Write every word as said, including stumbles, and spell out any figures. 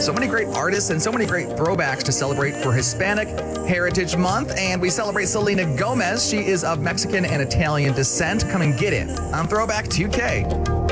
So many great artists and so many great throwbacks to celebrate for Hispanic Heritage Month. And we celebrate Selena Gomez. She is of Mexican and Italian descent. Come and get it on Throwback two K.